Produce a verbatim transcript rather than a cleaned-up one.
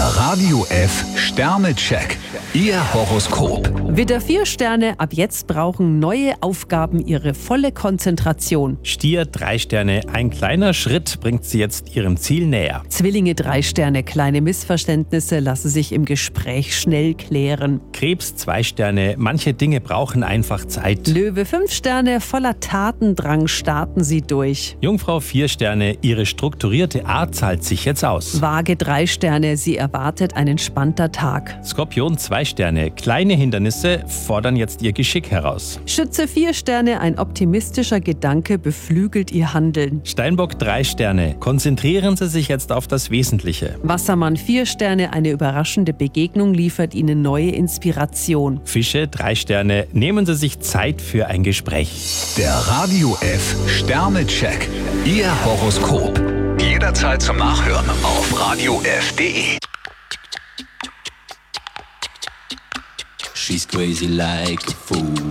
Radio F Sternecheck. Ihr Horoskop. Widder vier Sterne, ab jetzt brauchen neue Aufgaben ihre volle Konzentration. Stier drei Sterne, ein kleiner Schritt bringt Sie jetzt Ihrem Ziel näher. Zwillinge drei Sterne, kleine Missverständnisse lassen sich im Gespräch schnell klären. Krebs zwei Sterne, manche Dinge brauchen einfach Zeit. Löwe fünf Sterne, voller Tatendrang starten Sie durch. Jungfrau vier Sterne, Ihre strukturierte Art zahlt sich jetzt aus. Waage drei Sterne, Sie erwartet ein entspannter Tag. Skorpion zwei Sterne, kleine Hindernisse fordern jetzt Ihr Geschick heraus. Schütze vier Sterne, ein optimistischer Gedanke beflügelt Ihr Handeln. Steinbock drei Sterne, konzentrieren Sie sich jetzt auf das Wesentliche. Wassermann vier Sterne, eine überraschende Begegnung liefert Ihnen neue Inspiration. Fische drei Sterne, nehmen Sie sich Zeit für ein Gespräch. Der Radio F Sternecheck. Ihr Horoskop. Jederzeit zum Nachhören auf radio f punkt de. She's crazy like a fool.